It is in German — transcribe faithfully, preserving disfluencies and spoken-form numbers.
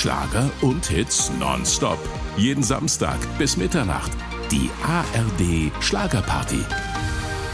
Schlager und Hits nonstop. Jeden Samstag bis Mitternacht. Die A R D Schlagerparty.